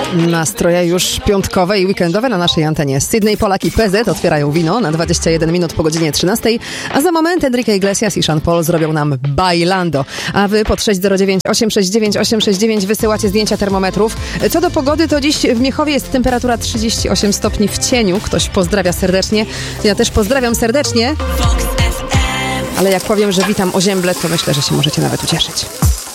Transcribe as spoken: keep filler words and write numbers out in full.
Nastroje już piątkowe i weekendowe na naszej antenie. Sydney, Polak i P Z otwierają wino na dwadzieścia jeden minut po godzinie trzynastej, a za moment Enrique Iglesias i Sean Paul zrobią nam Bailando. A wy pod sześć zero dziewięć osiem sześć dziewięć osiem sześć dziewięć wysyłacie zdjęcia termometrów. Co do pogody, to dziś w Miechowie jest temperatura trzydzieści osiem stopni w cieniu. Ktoś pozdrawia serdecznie. Ja też pozdrawiam serdecznie. Ale jak powiem, że witam Ozięble, to myślę, że się możecie nawet ucieszyć.